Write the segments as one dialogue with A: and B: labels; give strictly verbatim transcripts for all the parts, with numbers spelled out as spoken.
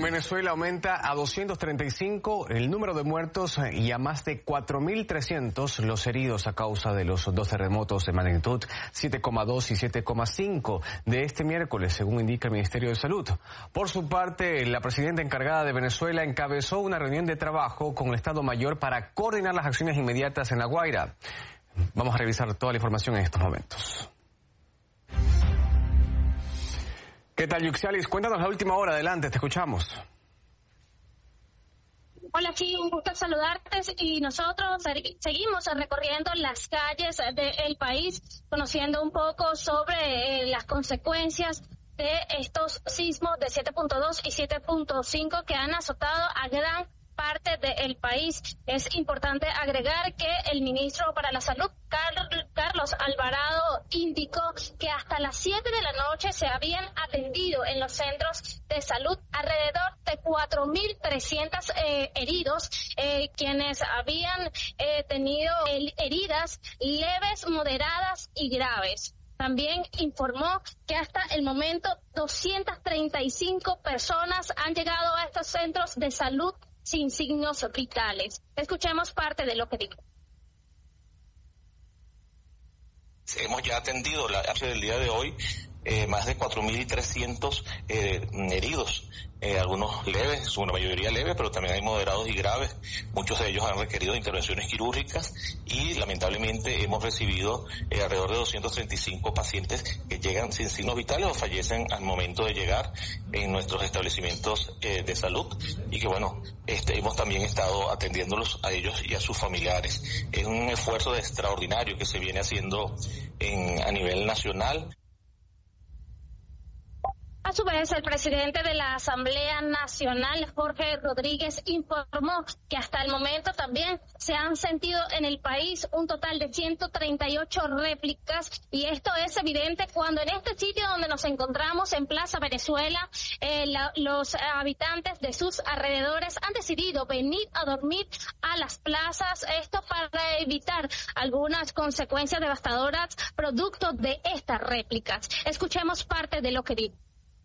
A: Venezuela aumenta a doscientos treinta y cinco el número de muertos y a más de cuatro mil trescientos los heridos a causa de los dos terremotos de magnitud siete coma dos y siete coma cinco de este miércoles, según indica el Ministerio de Salud. Por su parte, la presidenta encargada de Venezuela encabezó una reunión de trabajo con el Estado Mayor para coordinar las acciones inmediatas en La Guaira. Vamos a revisar toda la información en estos momentos. ¿Qué tal, Yuxialis? Cuéntanos la última hora. Adelante, te escuchamos.
B: Hola, sí, un gusto saludarte y nosotros seguimos recorriendo las calles del país, conociendo un poco sobre eh, las consecuencias de estos sismos de siete punto dos y siete punto cinco que han azotado a gran parte del país. Es importante agregar que el ministro para la Salud, Carlos Alvarado, indicó que hasta las siete de la noche se habían atendido en los centros de salud alrededor de cuatro mil trescientos eh, heridos, eh, quienes habían eh, tenido el, heridas leves, moderadas y graves. También informó que hasta el momento doscientas treinta y cinco personas han llegado a estos centros de salud sin signos vitales. Escuchemos parte de lo que dijo.
C: Hemos ya atendido la del día de hoy eh, más de cuatro mil trescientos eh, heridos, eh, algunos leves, una mayoría leve, pero también hay moderados y graves. Muchos de ellos han requerido intervenciones quirúrgicas y lamentablemente hemos recibido eh, alrededor de doscientos treinta y cinco pacientes que llegan sin signos vitales o fallecen al momento de llegar en nuestros establecimientos eh, de salud, y que bueno, este, hemos también estado atendiéndolos a ellos y a sus familiares. Es un esfuerzo extraordinario que se viene haciendo en, a nivel nacional.
B: A su vez, el presidente de la Asamblea Nacional, Jorge Rodríguez, informó que hasta el momento también se han sentido en el país un total de ciento treinta y ocho réplicas, y esto es evidente cuando en este sitio donde nos encontramos, en Plaza Venezuela, eh, la, los habitantes de sus alrededores han decidido venir a dormir a las plazas, esto para evitar algunas consecuencias devastadoras producto de estas réplicas. Escuchemos parte de lo que dijo.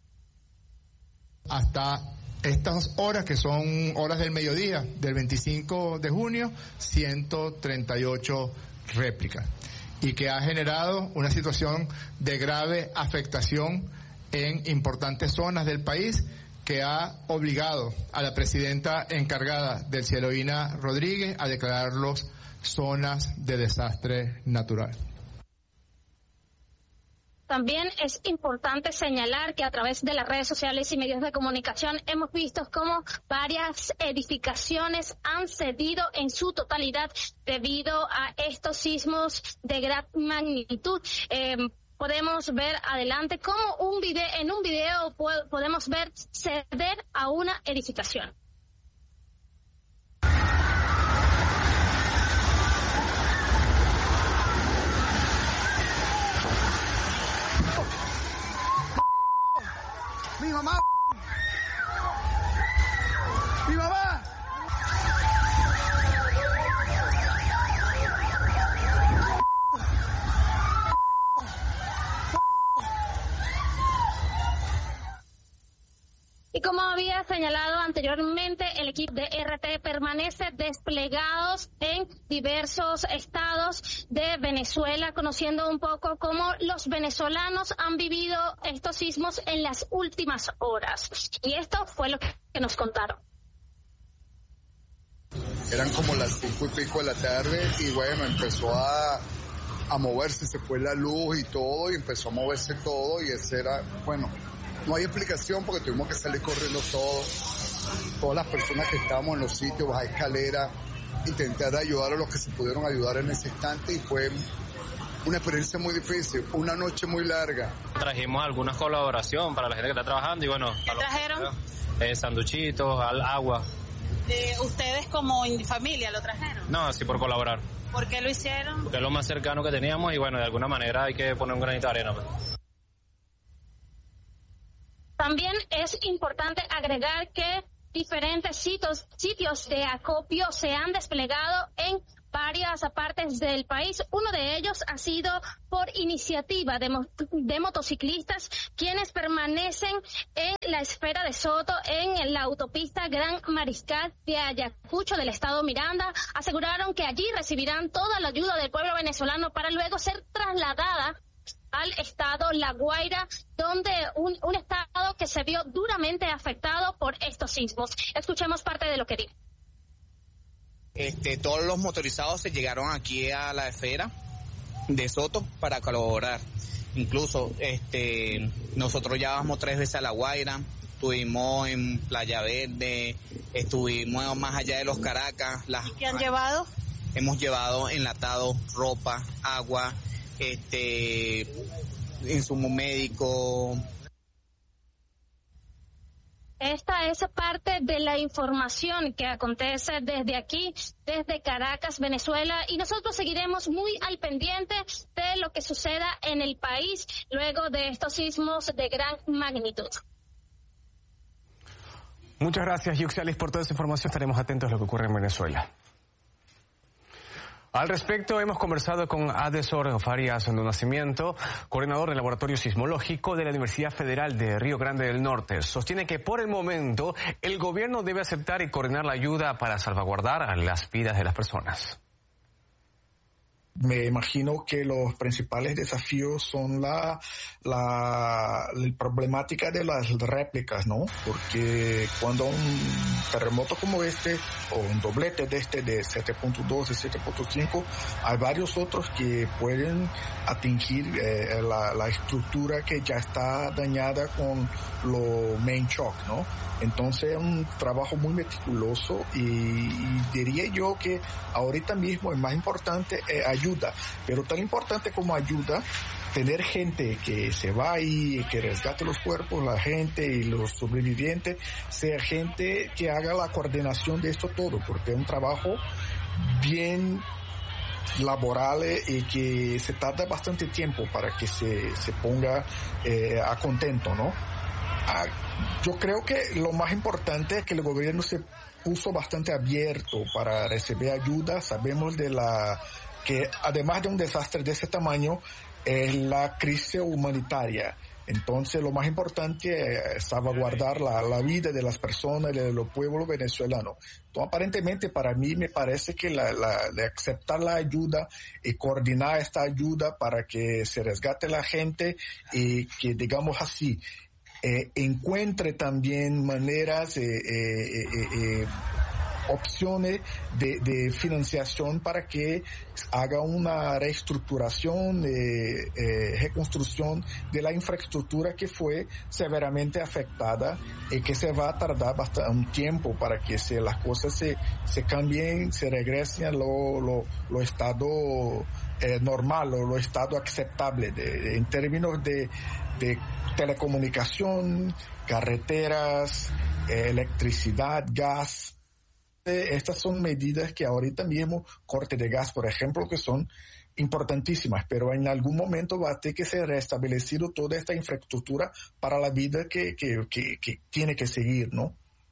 D: Hasta estas horas, que son horas del mediodía del veinticinco de junio, ciento treinta y ocho réplicas, y que ha generado una situación de grave afectación en importantes zonas del país, que ha obligado a la presidenta encargada del cielo, Ina Rodríguez, a declararlos zonas de desastre natural.
B: También es importante señalar que a través de las redes sociales y medios de comunicación hemos visto cómo varias edificaciones han cedido en su totalidad debido a estos sismos de gran magnitud. Eh, podemos ver adelante cómo un video, en un video podemos ver ceder a una edificación.
E: Mi mamá, mi mamá.
B: Y como había señalado anteriormente, el equipo de R T permanece desplegados en diversos estados de Venezuela, conociendo un poco cómo los venezolanos han vivido estos sismos en las últimas horas. Y esto fue lo que nos contaron.
F: Eran como las cinco y pico de la tarde y bueno, empezó a, a moverse, se fue la luz y todo, y empezó a moverse todo, y ese era, bueno, no hay explicación porque tuvimos que salir corriendo todos, todas las personas que estábamos en los sitios, bajar escalera, intentar ayudar a los que se pudieron ayudar en ese instante, y fue una experiencia muy difícil, una noche muy larga.
G: Trajimos alguna colaboración para la gente que está trabajando y bueno.
H: ¿Qué trajeron?
G: Eh, sanduchitos, al agua.
H: Eh, ¿Ustedes como familia lo trajeron?
G: No, sí, por colaborar.
H: ¿Por qué lo hicieron?
G: Porque es lo más cercano que teníamos y bueno, de alguna manera hay que poner un granito de arena. Pues.
B: También es importante agregar que diferentes sitios, sitios de acopio se han desplegado en varias partes del país. Uno de ellos ha sido por iniciativa de, mo de motociclistas, quienes permanecen en la esfera de Soto, en la autopista Gran Mariscal de Ayacucho del estado Miranda. Aseguraron que allí recibirán toda la ayuda del pueblo venezolano para luego ser trasladada al estado La Guaira, donde un, un estado que se vio duramente afectado por estos sismos. Escuchemos parte de lo que dijo.
E: Este, todos los motorizados se llegaron aquí a la esfera de Soto para colaborar. Incluso este, nosotros ya vamos tres veces a La Guaira, estuvimos en Playa Verde, estuvimos más allá de los Caracas. Las,
H: ¿Y qué han llevado?
E: Hemos llevado enlatado, ropa, agua, este, insumo médico.
B: Esta es parte de la información que acontece desde aquí, desde Caracas, Venezuela, y nosotros seguiremos muy al pendiente de lo que suceda en el país luego de estos sismos de gran magnitud.
A: Muchas gracias, Yuxalis, por toda esa información. Estaremos atentos a lo que ocurre en Venezuela. Al respecto, hemos conversado con Adesor Farias do Nascimento, coordinador del Laboratorio Sismológico de la Universidad Federal de Río Grande del Norte. Sostiene que por el momento el gobierno debe aceptar y coordinar la ayuda para salvaguardar las vidas de las personas.
I: Me imagino que los principales desafíos son la, la, la problemática de las réplicas, ¿no? Porque cuando un terremoto como este, o un doblete de este de siete punto dos y siete punto cinco, hay varios otros que pueden atingir eh, la, la estructura que ya está dañada con lo main shock, ¿no? Entonces es un trabajo muy meticuloso y, y diría yo que ahorita mismo es más importante eh, ayuda, pero tan importante como ayuda, tener gente que se va ahí, que rescate los cuerpos, la gente y los sobrevivientes, sea gente que haga la coordinación de esto todo, porque es un trabajo bien laboral y que se tarda bastante tiempo para que se, se ponga eh, a contento, ¿no? Ah, yo creo que lo más importante es que el gobierno se puso bastante abierto para recibir ayuda. Sabemos de la que además de un desastre de ese tamaño es la crisis humanitaria. Entonces lo más importante es salvaguardar la, la vida de las personas, de los pueblos venezolanos. Entonces aparentemente para mí me parece que la, la, de aceptar la ayuda y coordinar esta ayuda para que se rescate la gente y que digamos así, Eh, encuentre también maneras, eh, eh, eh, eh, opciones de, de financiación para que haga una reestructuración, eh, eh, reconstrucción de la infraestructura que fue severamente afectada y que se va a tardar bastante un tiempo para que se, las cosas se, se cambien, se regresen a lo, lo, lo estado eh, normal o lo estado aceptable de, de, en términos de, de telecomunicación, carreteras, eh, electricidad, gas. Estas son medidas que ahorita mismo, corte de gas, por ejemplo, que son importantísimas, pero en algún momento va a tener que ser restablecido toda esta infraestructura para la vida que, que, que, que tiene que seguir, ¿no?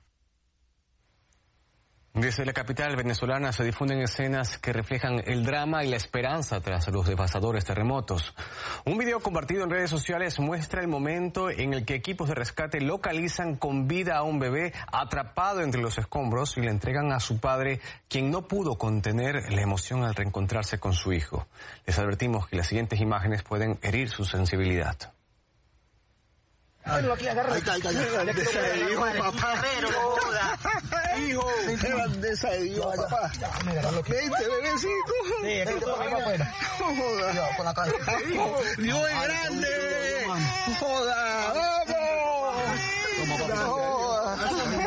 A: Desde la capital venezolana se difunden escenas que reflejan el drama y la esperanza tras los devastadores terremotos. Un video compartido en redes sociales muestra el momento en el que equipos de rescate localizan con vida a un bebé atrapado entre los escombros y le entregan a su padre, quien no pudo contener la emoción al reencontrarse con su hijo. Les advertimos que las siguientes imágenes pueden herir su sensibilidad.
J: Ahí está, ahí está, ahí. Hijo, papá. Hijo, qué bandeza de Dios, papá. Vente, bebecito. Sí, aquí te ponemos afuera. Joda. Con la cabeza. Dios es grande. Joda, vamos. Joda.